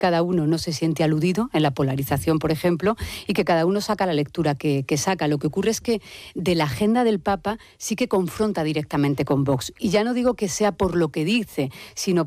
cada uno no se siente aludido en la polarización, por ejemplo, y que cada uno saca la lectura que saca. Lo que ocurre es que de la agenda del Papa sí que confronta directamente con Vox. Y ya no digo que sea por lo que dice, sino